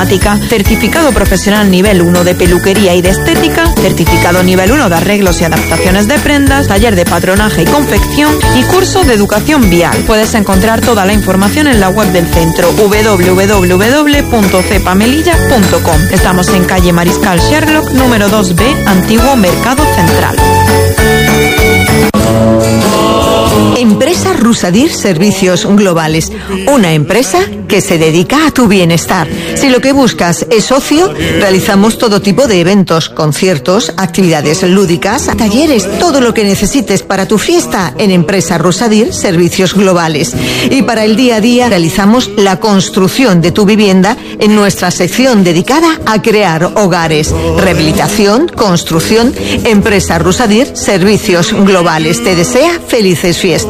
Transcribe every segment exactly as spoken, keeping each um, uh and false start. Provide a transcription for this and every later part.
informática, certificado profesional nivel uno de peluquería y de estética, certificado nivel uno de arreglos y adaptaciones de prendas, taller de patronaje y confección y curso de educación vial. Puedes encontrar toda la información en la web del centro doble u doble u doble u punto cepa melilla punto com. Estamos en calle Mariscal Sherlock, número dos B, Antiguo Mercado Central. Empresa Rusadir Servicios Globales, una empresa que se dedica a tu bienestar. Si lo que buscas es ocio, realizamos todo tipo de eventos, conciertos, actividades lúdicas, talleres, todo lo que necesites para tu fiesta en Empresa Rusadir Servicios Globales. Y para el día a día realizamos la construcción de tu vivienda en nuestra sección dedicada a crear hogares. Rehabilitación, construcción, Empresa Rusadir Servicios Globales. Te desea felices fiestas.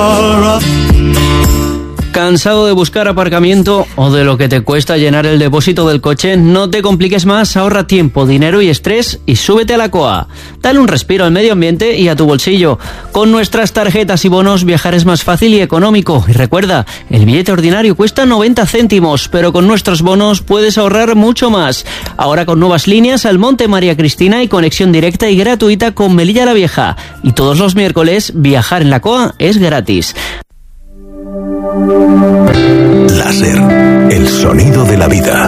¿Cansado de buscar aparcamiento o de lo que te cuesta llenar el depósito del coche? No te compliques más, ahorra tiempo, dinero y estrés y súbete a la C O A. Dale un respiro al medio ambiente y a tu bolsillo. Con nuestras tarjetas y bonos viajar es más fácil y económico. Y recuerda, el billete ordinario cuesta noventa céntimos, pero con nuestros bonos puedes ahorrar mucho más. Ahora con nuevas líneas al Monte María Cristina y conexión directa y gratuita con Melilla la Vieja. Y todos los miércoles viajar en la C O A es gratis. Láser, el sonido de la vida.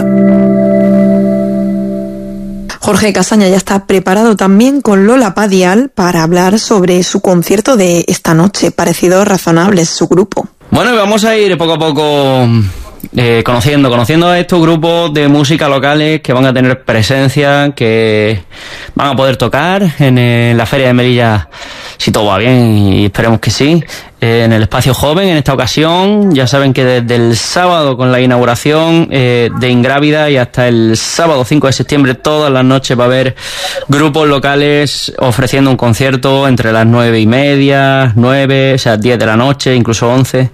Jorge Casaña ya está preparado también con Lola Padial para hablar sobre su concierto de esta noche, Parecidos Razonables, su grupo. Bueno, vamos a ir poco a poco eh, conociendo, conociendo a estos grupos de música locales que van a tener presencia, que van a poder tocar en, en la Feria de Melilla, si todo va bien, y esperemos que sí. En el Espacio Joven, en esta ocasión, ya saben que desde el sábado con la inauguración eh, de Ingrávida y hasta el sábado cinco de septiembre, todas las noches va a haber grupos locales ofreciendo un concierto entre las nueve y media, nueve, o sea, diez de la noche, incluso once,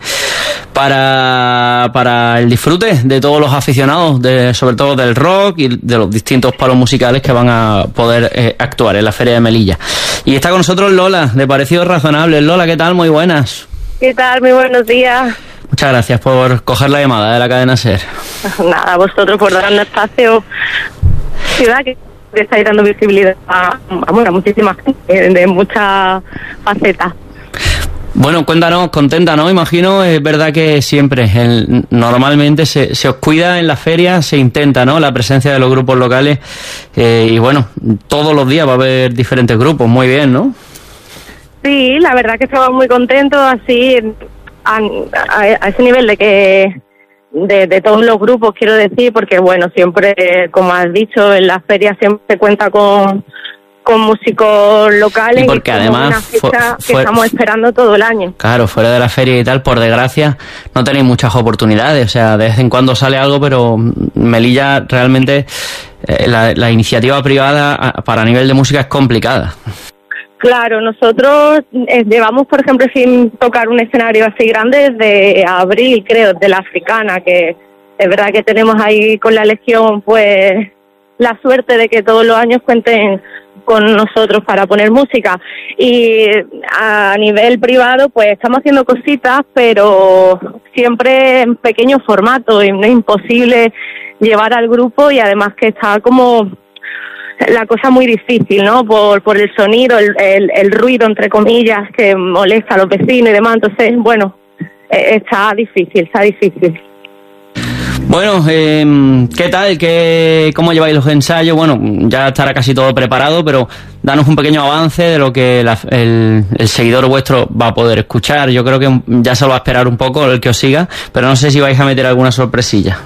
para, para el disfrute de todos los aficionados, de, sobre todo del rock y de los distintos palos musicales que van a poder eh, actuar en la Feria de Melilla. Y está con nosotros Lola, de Parecidos Razonables. Lola, ¿qué tal? Muy buenas. ¿Qué tal? Muy buenos días. Muchas gracias por coger la llamada de la cadena SER. Nada, vosotros por darnos espacio. Ciudad que estáis dando visibilidad a, a, bueno, a muchísima gente, de muchas facetas. Bueno, cuéntanos, contenta, ¿no? Imagino, es verdad que siempre, el, normalmente se, se os cuida en la feria, se intenta, ¿no? La presencia de los grupos locales eh, y bueno, todos los días va a haber diferentes grupos, muy bien, ¿no? Sí, la verdad que estamos muy contentos, así, a, a, a ese nivel de que, de, de todos los grupos, quiero decir, porque bueno, siempre, como has dicho, en la feria siempre se cuenta con, con músicos locales. Y porque y además una fecha fue, que fue, estamos esperando todo el año. Claro, fuera de la feria y tal, por desgracia, no tenéis muchas oportunidades, o sea, de vez en cuando sale algo, pero Melilla realmente, eh, la, la iniciativa privada para nivel de música es complicada. Claro, nosotros eh, llevamos, por ejemplo, sin tocar un escenario así grande desde abril, creo, de la Africana, que es verdad que tenemos ahí con la Legión, pues, la suerte de que todos los años cuenten con nosotros para poner música. Y a nivel privado, pues, estamos haciendo cositas, pero siempre en pequeño formato, y no es imposible llevar al grupo, y además que está como la cosa muy difícil, ¿no? Por por el sonido, el, el, el ruido, entre comillas, que molesta a los vecinos y demás. Entonces, bueno, eh, está difícil, está difícil. Bueno, eh, ¿qué tal? ¿Qué, ¿Cómo lleváis los ensayos? Bueno, ya estará casi todo preparado, pero danos un pequeño avance de lo que la, el, el seguidor vuestro va a poder escuchar. Yo creo que ya se lo va a esperar un poco el que os siga, pero no sé si vais a meter alguna sorpresilla.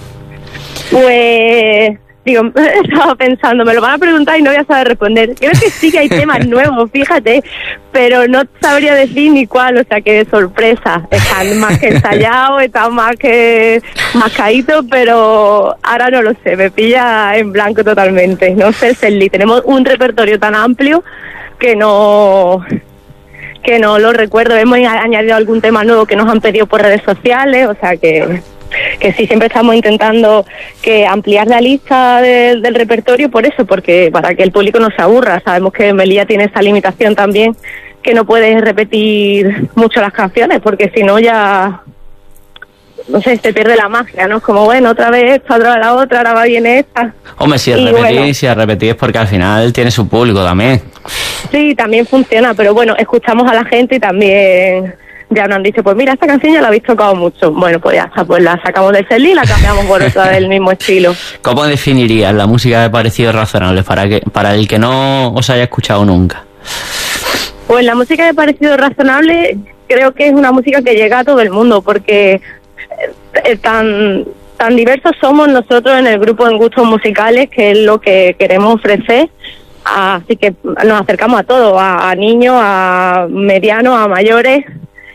Pues... Digo, estaba pensando, me lo van a preguntar y no voy a saber responder. Creo que sí que hay temas nuevos, fíjate, pero no sabría decir ni cuál, o sea que sorpresa. Están más que ensayados, están más que mascaditos, pero ahora no lo sé, me pilla en blanco totalmente. No sé, Celly, tenemos un repertorio tan amplio que no... que no lo recuerdo. Hemos añadido algún tema nuevo que nos han pedido por redes sociales, o sea que... que sí, siempre estamos intentando que ampliar la lista de, del repertorio por eso, porque para que el público no se aburra. Sabemos que Melilla tiene esa limitación también, que no puedes repetir mucho las canciones, porque si no ya no sé, se pierde la magia, ¿no? Es como, bueno, otra vez esta, otra vez la otra, ahora va viene esta. Hombre, si es Y repetir, bueno, si es repetir es porque al final tiene su público también. sí, también funciona, pero bueno, escuchamos a la gente y también ya nos han dicho, pues mira, esta canción ya la habéis tocado mucho. Bueno, pues ya está, pues la sacamos del setlist y la cambiamos por otra del mismo estilo. ¿Cómo definirías la música de Parecidos Razonables para que para el que no os haya escuchado nunca? Pues la música de Parecido Razonable creo que es una música que llega a todo el mundo, porque eh, tan tan diversos somos nosotros en el grupo en gustos musicales, que es lo que queremos ofrecer. Así que nos acercamos a todo, a, a niños, a medianos, a mayores,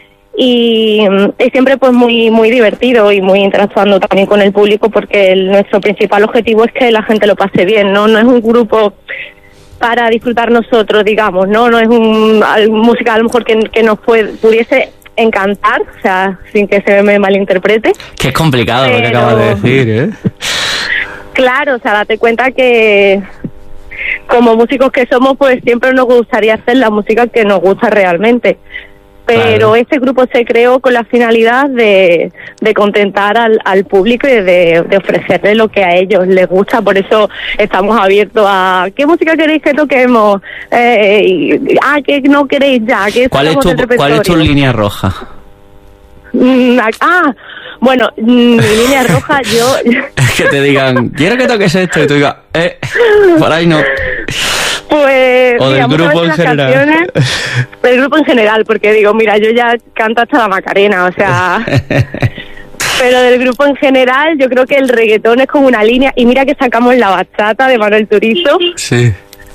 y, y siempre pues muy muy divertido y muy interactuando también con el público, porque el, nuestro principal objetivo es que la gente lo pase bien, no no es un grupo para disfrutar nosotros, digamos, no no es un música a lo mejor que, que nos puede, pudiese encantar, o sea, sin que se me malinterprete. Que es complicado pero, lo que acabas de decir, ¿eh? Claro, o sea, date cuenta que como músicos que somos, pues siempre nos gustaría hacer la música que nos gusta realmente. Pero claro, este grupo se creó con la finalidad de, de contentar al, al público y de, de ofrecerles lo que a ellos les gusta. Por eso estamos abiertos a ¿qué música queréis que toquemos? Eh, y, ah, ¿qué no queréis ya? ¿Qué ¿Cuál, es tu, ¿Cuál es tu línea roja? Mm, ah, bueno, mi línea roja yo... que te digan, quiero que toques esto y tú digas, eh, por ahí no. Pues, o mira, del grupo en general. Del grupo en general, porque digo, mira, yo ya canto hasta la Macarena, o sea... Pero del grupo en general, yo creo que el reggaetón es como una línea, y mira que sacamos la bachata de Manuel Turizo. Sí.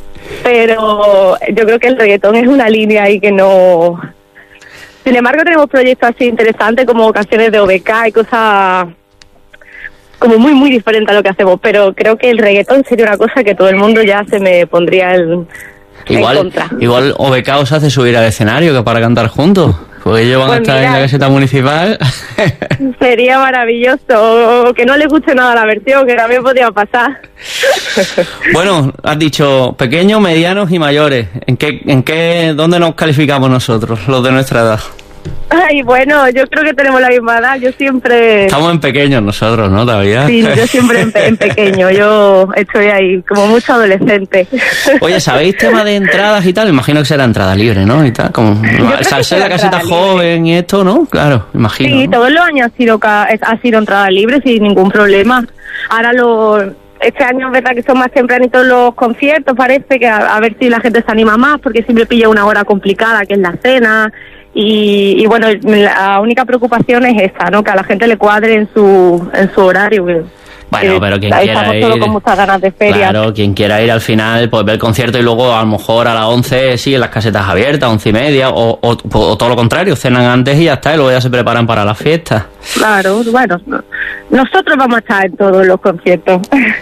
Pero yo creo que el reggaetón es una línea y que no... Sin embargo, tenemos proyectos así interesantes como canciones de O B K y cosas como muy, muy diferentes a lo que hacemos, pero creo que el reggaetón sería una cosa que todo el mundo ya se me pondría el, igual, en contra. Igual O B K os hace subir al escenario que para cantar juntos, porque ellos van pues a estar mira, en la caseta municipal. Sería maravilloso, que no les guste nada la versión, que también podría pasar. Bueno, has dicho pequeños, medianos y mayores. ¿En qué, en qué, dónde nos calificamos nosotros, los de nuestra edad? Ay, bueno, yo creo que tenemos la misma edad, yo siempre... Estamos en pequeños nosotros, ¿no, todavía? Sí, yo siempre en, pe en pequeño, yo estoy ahí, como mucho adolescente. Oye, ¿sabéis tema de entradas y tal? Imagino que será entrada libre, ¿no? Y tal, como salsa de la caseta joven libre. Y esto, ¿no? Claro, imagino. Sí, ¿no? Todos los años ha sido, ha sido entrada libre sin ningún problema. Ahora lo... Este año es verdad que son más tempranitos los conciertos, parece que a, a ver si la gente se anima más, porque siempre pilla una hora complicada, que es la cena, y, y bueno, la única preocupación es esta, ¿no? Que a la gente le cuadre en su en su horario. Que, bueno, pero quien quiera ir... Estamos con muchas ganas de feria. Claro, quien quiera ir al final, pues ver el concierto y luego a lo mejor a las once siguen las casetas abiertas, once y media, o, o, o todo lo contrario, cenan antes y ya está, y luego ya se preparan para las fiestas. Claro, bueno, nosotros vamos a estar en todos los conciertos,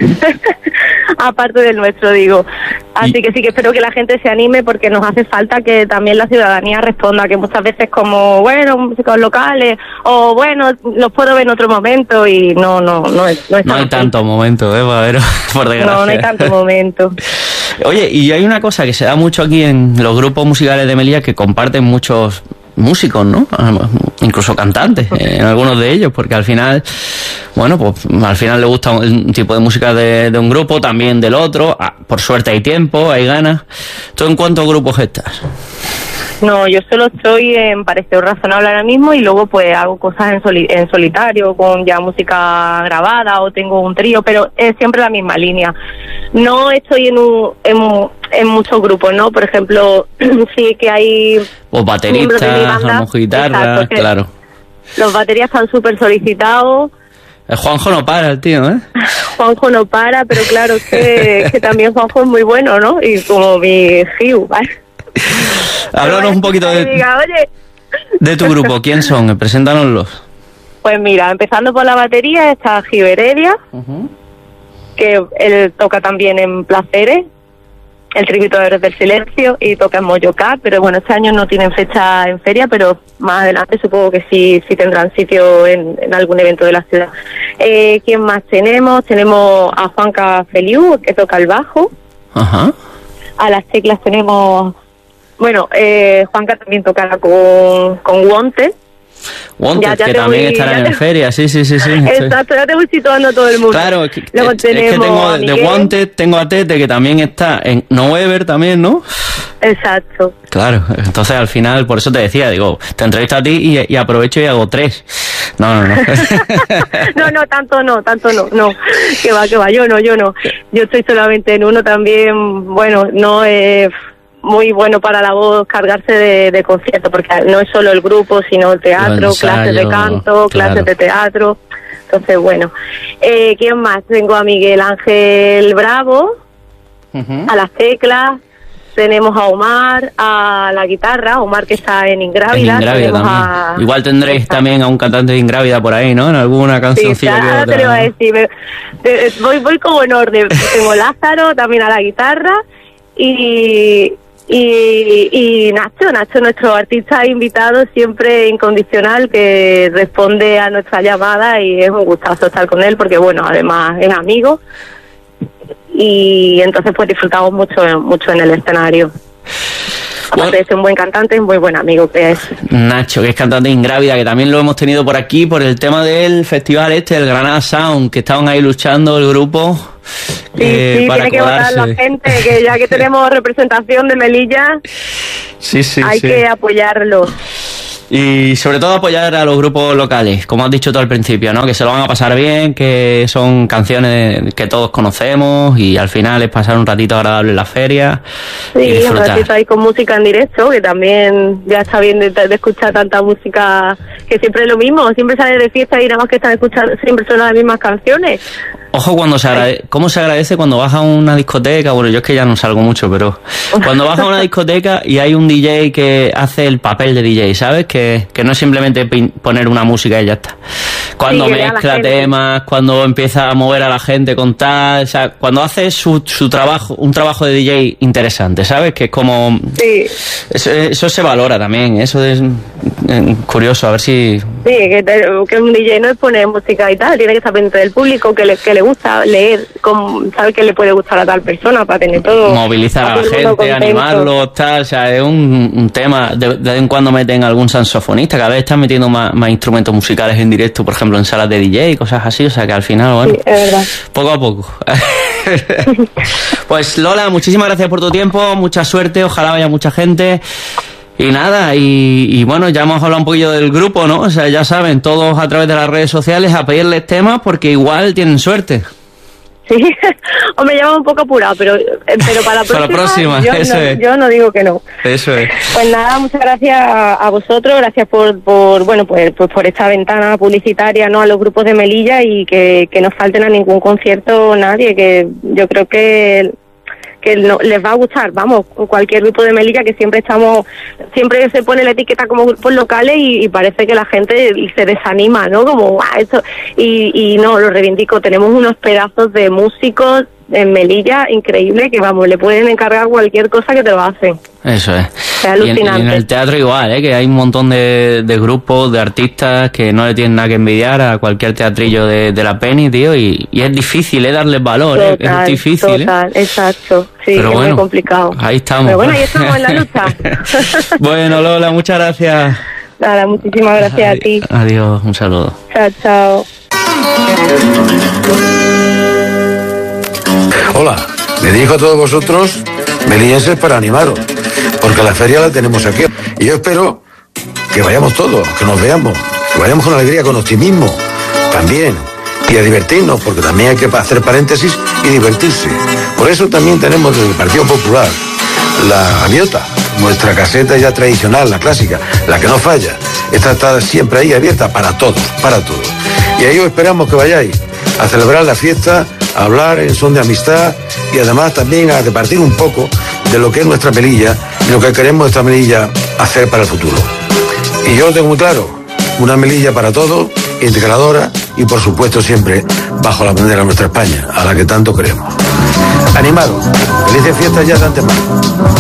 aparte del nuestro, digo. Así y... que sí que espero que la gente se anime, porque nos hace falta que también la ciudadanía responda, que muchas veces como, bueno, músicos locales, o bueno, los puedo ver en otro momento, y no, no, no es, no es No hay tanto momento, ¿eh? Pero, por desgracia. No, no hay tanto momento. Oye, y hay una cosa que se da mucho aquí en los grupos musicales de Melilla, que comparten muchos músicos, ¿no? Incluso cantantes, eh, en algunos de ellos, porque al final, bueno, pues al final le gusta un tipo de música de, de un grupo, también del otro. Ah, por suerte hay tiempo, hay ganas. ¿Tú en cuántos grupos estás? No, yo solo estoy en Parecido Razonable ahora mismo, y luego pues hago cosas en, soli en solitario, con ya música grabada, o tengo un trío, pero es siempre la misma línea. No estoy en un, en, en muchos grupos, ¿no? Por ejemplo, sí que hay... O bateristas, o guitarras, claro. Los baterías están súper solicitados. El Juanjo no para, el tío, ¿eh? Juanjo no para, pero claro, que, que también Juanjo es muy bueno, ¿no? Y como mi Giu, ¿vale? Háblanos un poquito de, diga, oye. de tu grupo. ¿Quién son? Preséntanoslos. Pues mira, empezando por la batería está Gio Heredia, uh-huh. que él toca también en Placeres, el tributo de Héroes del Silencio, y toca en Moyocat, pero bueno, este año no tienen fecha en feria, pero más adelante supongo que sí sí tendrán sitio en, en algún evento de la ciudad. Eh, ¿Quién más tenemos? Tenemos a Juanca Feliu, que toca el bajo. Uh-huh. A las teclas tenemos... Bueno, eh, Juanca también tocará con, con Guante. Wanted, ya, ya que también voy, estarán en te... feria, sí, sí, sí, sí. Exacto, ya te voy situando a todo el mundo. Claro, es que, Luego es, tenemos es que tengo de Wanted, tengo a Tete, que también está en Noever también, ¿no? Exacto. Claro, entonces al final, por eso te decía, digo, te entrevisto a ti y, y aprovecho y hago tres. No, no, no. no, no, tanto no, tanto no, no. Que va, que va, yo no, yo no. Yo estoy solamente en uno también, bueno, no es... Eh, muy bueno para la voz cargarse de, de conciertos, porque no es solo el grupo, sino el teatro, ensayo, clases de canto, claro. clases de teatro. Entonces, bueno. Eh, ¿Quién más? Tengo a Miguel Ángel Bravo, uh-huh. a las teclas, tenemos a Omar, a la guitarra, Omar que está en Ingrávida. En Ingrávida a... Igual tendréis está. también a un cantante de Ingrávida por ahí, ¿no? En alguna cancioncilla. Sí, que ahora otra, te lo iba a ¿no? decir. Me, te, voy, voy como en orden. Tengo Lázaro también a la guitarra y... Y, y Nacho, Nacho, nuestro artista invitado, siempre incondicional, que responde a nuestra llamada y es un gustazo estar con él porque, bueno, además es amigo y entonces pues disfrutamos mucho, mucho en el escenario. Aparte de ser un buen cantante, es un muy buen amigo que es. Nacho, que es cantante Ingrávida, que también lo hemos tenido por aquí por el tema del festival este, el Granada Sound, que estaban ahí luchando el grupo. Sí, eh, sí, para tiene colarse. Que votar la gente, que ya que tenemos representación de Melilla, sí, sí, hay sí. que apoyarlo. Y sobre todo apoyar a los grupos locales, como has dicho tú al principio, ¿no? Que se lo van a pasar bien, que son canciones que todos conocemos y al final es pasar un ratito agradable en la feria. Sí, y disfrutar. Un ratito ahí con música en directo, que también ya está bien de, de escuchar tanta música, que siempre es lo mismo, siempre sales de fiesta y nada más que están escuchando, siempre son las mismas canciones. Ojo cuando se agradece, cómo se agradece cuando vas a una discoteca, bueno, yo es que ya no salgo mucho, pero cuando vas a una discoteca y hay un D J que hace el papel de D J, ¿sabes? Que, que no es simplemente poner una música y ya está. Cuando sí, mezcla temas, cuando empieza a mover a la gente con tal, o sea, cuando hace su, su trabajo, un trabajo de D J interesante, ¿sabes? Que es como... Sí. Eso, eso se valora también, eso es eh, curioso, a ver si... Sí, que, te, que un D J no es poner música y tal, tiene que estar pendiente del público, que le, que le gusta leer, con, sabe que le puede gustar a tal persona para tener todo. Movilizar a la gente, animarlos, tal, o sea, es un, un tema. De, de vez en cuando meten algún saxofonista, cada vez están metiendo más, más instrumentos musicales en directo, por ejemplo, en salas de D J y cosas así, o sea que al final, bueno, sí, es verdad. Poco a poco. Pues Lola, muchísimas gracias por tu tiempo, mucha suerte, ojalá vaya mucha gente. Y nada, y, y bueno, ya hemos hablado un poquillo del grupo, ¿no? O sea, ya saben, todos a través de las redes sociales a pedirles temas porque igual tienen suerte. Sí, o me llama un poco apurado, pero pero para la próxima, para la próxima yo, eso no, es. yo no digo que no. Eso es. Pues nada, muchas gracias a, a vosotros, gracias por, por bueno, pues, pues por esta ventana publicitaria, ¿no? A los grupos de Melilla y que, que no falten a ningún concierto nadie, que yo creo que... que no, les va a gustar, vamos, cualquier grupo de Melilla, que siempre estamos, siempre se pone la etiqueta como grupos locales y, y parece que la gente se desanima, ¿no? Como, guau, esto, y, y no, lo reivindico, tenemos unos pedazos de músicos en Melilla increíble que, vamos, le pueden encargar cualquier cosa que te lo hacen. Eso es. Es alucinante. Y en, y en el teatro igual, ¿eh? Que hay un montón de, de grupos, de artistas que no le tienen nada que envidiar a cualquier teatrillo de, de la Penny, tío, y, y es difícil, ¿eh? Darles valor, total, ¿eh? Es difícil, total, ¿eh? Exacto, sí, pero es bueno, muy complicado. Ahí estamos. Pero bueno, ahí estamos en la lucha. Bueno, Lola, muchas gracias. Nada, muchísimas gracias Adi- a ti. Adiós, un saludo. Chao, chao. Hola, me dirijo a todos vosotros, melillenses, para animaros, porque la feria la tenemos aquí. Y yo espero que vayamos todos, que nos veamos, que vayamos con alegría, con optimismo, también, y a divertirnos, porque también hay que hacer paréntesis y divertirse. Por eso también tenemos desde el Partido Popular la gaviota, nuestra caseta ya tradicional, la clásica, la que no falla. Esta está siempre ahí abierta para todos, para todos. Y ahí os esperamos que vayáis a celebrar la fiesta, a hablar en son de amistad y además también a repartir un poco de lo que es nuestra Melilla y lo que queremos esta Melilla hacer para el futuro. Y yo lo tengo muy claro, una Melilla para todos, integradora y por supuesto siempre bajo la bandera de nuestra España, a la que tanto queremos. Animaros. Felices fiestas ya de antemano.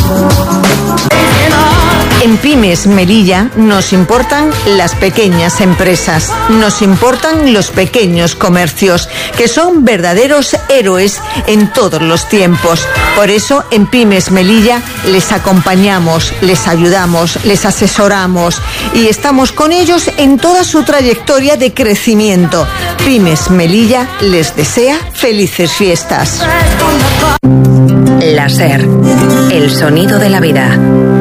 En Pymes Melilla nos importan las pequeñas empresas, nos importan los pequeños comercios, que son verdaderos héroes en todos los tiempos. Por eso en Pymes Melilla les acompañamos, les ayudamos, les asesoramos y estamos con ellos en toda su trayectoria de crecimiento. Pymes Melilla les desea felices fiestas. La SER, el sonido de la vida.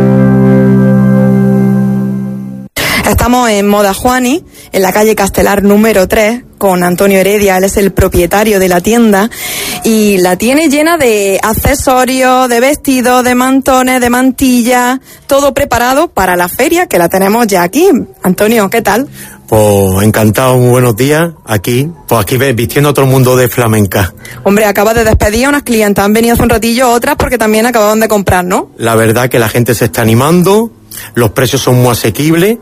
Estamos en Moda Juani, en la calle Castelar número tres, con Antonio Heredia. Él es el propietario de la tienda y la tiene llena de accesorios, de vestidos, de mantones, de mantillas, todo preparado para la feria, que la tenemos ya aquí. Antonio, ¿qué tal? Pues encantado, muy buenos días. Aquí, pues aquí ves, vistiendo a todo el mundo de flamenca. Hombre, acabas de despedir a unas clientas, han venido hace un ratillo, otras porque también acababan de comprar, ¿no? La verdad que la gente se está animando, los precios son muy asequibles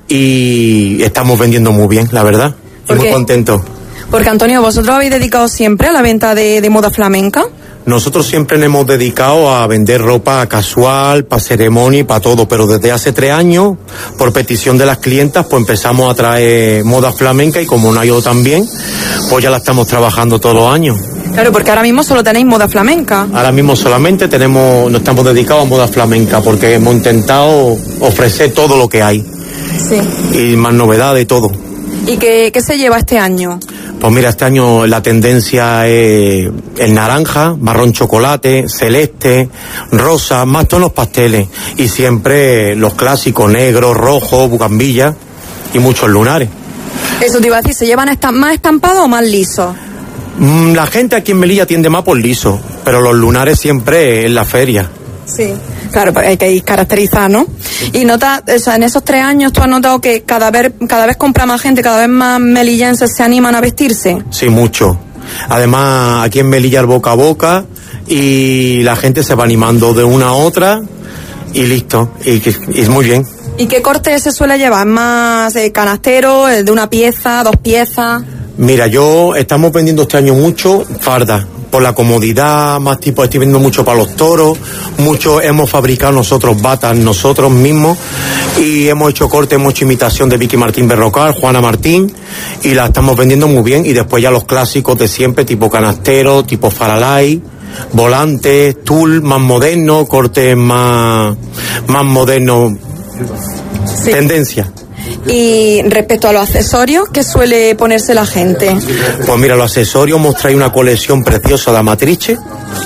y estamos vendiendo muy bien, la verdad. Y muy contentos. Porque, Antonio, ¿vosotros habéis dedicado siempre a la venta de, de moda flamenca? Nosotros siempre nos hemos dedicado a vender ropa casual, para ceremonia y para todo, pero desde hace tres años, por petición de las clientas, pues empezamos a traer moda flamenca y como no ha ido tan bien, pues ya la estamos trabajando todos los años. Claro, porque ahora mismo solo tenéis moda flamenca. Ahora mismo solamente tenemos, nos estamos dedicados a moda flamenca porque hemos intentado ofrecer todo lo que hay. Sí. Y más novedades y todo. ¿Y qué, qué se lleva este año? Pues mira, este año la tendencia es el naranja, marrón chocolate, celeste, rosa, más tonos pasteles. Y siempre los clásicos, negro, rojo, bucambilla y muchos lunares. Eso te iba a decir, ¿se llevan esta, más estampados o más lisos? Mm, la gente aquí en Melilla tiende más por liso, pero los lunares siempre en la feria. Sí, claro, hay que caracterizar, ¿no? Y nota, o sea, en esos tres años tú has notado que cada vez, cada vez compra más gente, cada vez más melillenses se animan a vestirse. Sí, mucho. Además, aquí en Melilla el boca a boca y la gente se va animando de una a otra y listo, y, y es muy bien. ¿Y qué corte se suele llevar? ¿Más eh, canastero, el de una pieza, dos piezas? Mira, yo estamos vendiendo este año mucho farda. Por la comodidad, más tipo, estoy vendiendo mucho para los toros, mucho hemos fabricado nosotros batas nosotros mismos y hemos hecho corte, hemos hecho imitación de Vicky Martín Berrocal, Juana Martín y la estamos vendiendo muy bien y después ya los clásicos de siempre, tipo canastero, tipo faralay, volantes, tul, más moderno, cortes más, más modernos, sí. Tendencia. Y respecto a los accesorios, ¿qué suele ponerse la gente? Pues mira, los accesorios hemos traído una colección preciosa de Amatrice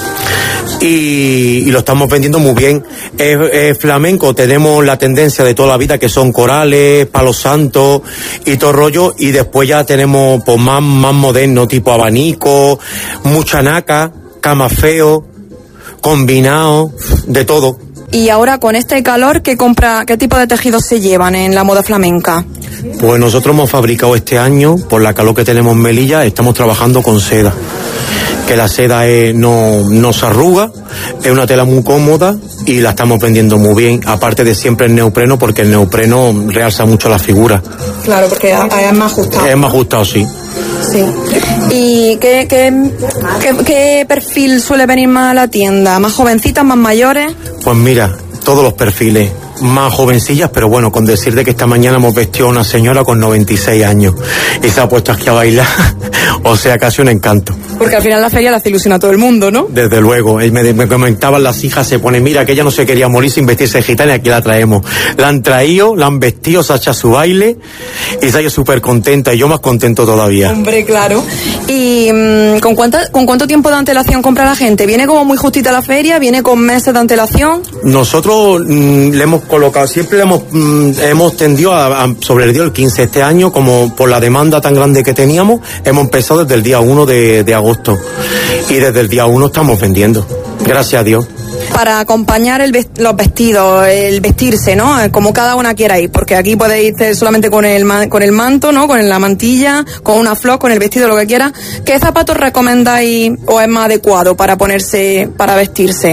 y, y lo estamos vendiendo muy bien. Es, es flamenco, tenemos la tendencia de toda la vida que son corales, palos santos y todo rollo, y después ya tenemos pues más, más moderno, tipo abanico, mucha naca, cama feo, combinado, de todo. Y ahora con este calor, ¿qué compra, qué tipo de tejidos se llevan en la moda flamenca? Pues nosotros hemos fabricado este año, por la calor que tenemos en Melilla, estamos trabajando con seda. Que la seda es, no, no se arruga, es una tela muy cómoda y la estamos vendiendo muy bien. Aparte de siempre el neopreno, porque el neopreno realza mucho la figura. Claro, porque es más ajustado. Es más ajustado, sí. Sí. ¿Y qué, qué, qué, qué perfil suele venir más a la tienda? ¿Más jovencitas, más mayores? Pues mira, todos los perfiles, más jovencillas, pero bueno, con decirte que esta mañana hemos vestido a una señora con noventa y seis años y se ha puesto aquí a bailar, o sea, casi un encanto. Porque al final la feria le hace ilusión a todo el mundo, ¿no? Desde luego, él me, me comentaban las hijas, se pone, mira, que ella no se quería morir sin vestirse de gitana y aquí la traemos. La han traído, la han vestido, se ha hecho su baile y se ha ido súper contenta y yo más contento todavía. Hombre, claro. ¿Y mmm, ¿con, cuánta, con cuánto tiempo de antelación compra la gente? ¿Viene como muy justita la feria? ¿Viene con meses de antelación? Nosotros mmm, le hemos colocado, siempre le hemos, mmm, hemos tendido a, a sobre el día del quince. Este año, como por la demanda tan grande que teníamos, hemos empezado desde el día uno de, de agosto. Y desde el día uno estamos vendiendo, gracias a Dios. Para acompañar el vest- los vestidos, el vestirse, ¿no? Como cada una quiera ir, porque aquí podéis ir solamente con el, ma- con el manto, ¿no? Con la mantilla, con una flor, con el vestido, lo que quiera. ¿Qué zapatos recomendáis o es más adecuado para ponerse, para vestirse?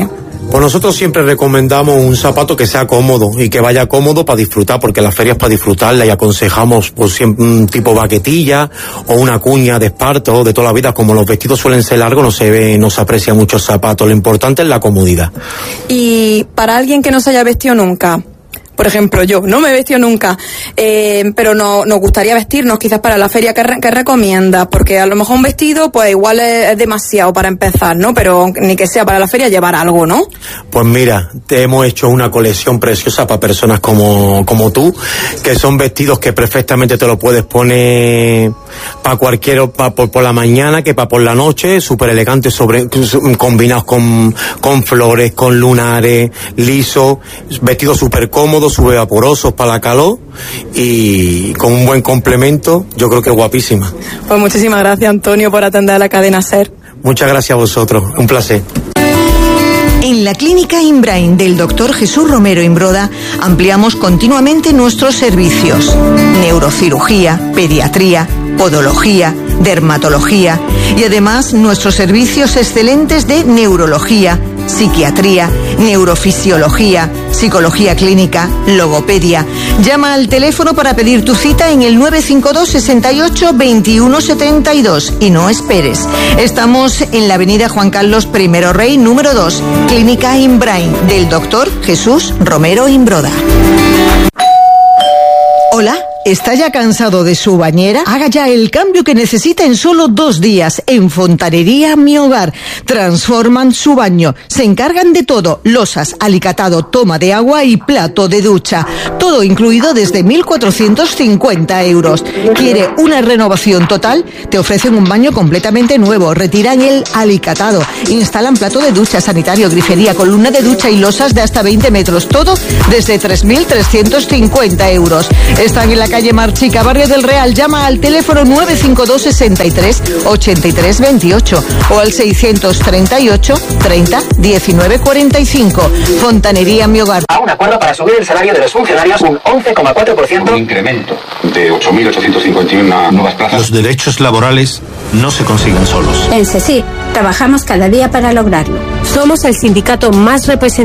Pues nosotros siempre recomendamos un zapato que sea cómodo y que vaya cómodo para disfrutar, porque la feria es para disfrutarla, y aconsejamos pues siempre un tipo baquetilla o una cuña de esparto de toda la vida. Como los vestidos suelen ser largos, no se ve, no se aprecia mucho el zapato. Lo importante es la comodidad. Y para alguien que no se haya vestido nunca, por ejemplo, yo no me he vestido nunca, eh, pero no, nos gustaría vestirnos quizás para la feria. ¿Qué, re, qué recomiendas? Porque a lo mejor un vestido, pues igual es, es demasiado para empezar, ¿no? Pero ni que sea para la feria, llevar algo, ¿no? Pues mira, te hemos hecho una colección preciosa para personas como, como tú, que son vestidos que perfectamente te lo puedes poner para cualquier, para por, por la mañana, que para por la noche, súper elegantes, sobre, combinados con, con flores, con lunares, lisos, vestidos súper cómodos, súper vaporosos para la calor, y con un buen complemento. Yo creo que es guapísima. Pues muchísimas gracias, Antonio, por atender a la cadena SER. Muchas gracias a vosotros, un placer. En la Clínica Imbrain del doctor Jesús Romero Imbroda ampliamos continuamente nuestros servicios: neurocirugía, pediatría, podología, dermatología, y además nuestros servicios excelentes de neurología, psiquiatría, neurofisiología, psicología clínica, logopedia. Llama al teléfono para pedir tu cita en el nueve cinco dos, sesenta y ocho, veintiuno setenta y dos, y no esperes. Estamos en la avenida Juan Carlos I Rey, número dos, Clínica Imbrain del doctor Jesús Romero Imbroda. Hola. ¿Está ya cansado de su bañera? Haga ya el cambio que necesita en solo dos días en Fontanería Mi Hogar. Transforman su baño. Se encargan de todo: losas, alicatado, toma de agua y plato de ducha. Todo incluido desde mil cuatrocientos cincuenta euros. ¿Quiere una renovación total? Te ofrecen un baño completamente nuevo. Retiran el alicatado. Instalan plato de ducha, sanitario, grifería, columna de ducha y losas de hasta veinte metros. Todo desde tres mil trescientos cincuenta euros. Están en la calle Marchica, Barrio del Real. Llama al teléfono nueve cinco dos, sesenta y tres, ochenta y tres veintiocho o al seiscientos treinta y ocho, treinta, diecinueve cuarenta y cinco. Fontanería Mi Hogar. A un acuerdo para subir el salario de los funcionarios un once coma cuatro por ciento. Un incremento de ocho mil ochocientos cincuenta y uno nuevas plazas. Los derechos laborales no se consiguen solos. En CESIR trabajamos cada día para lograrlo. Somos el sindicato más representativo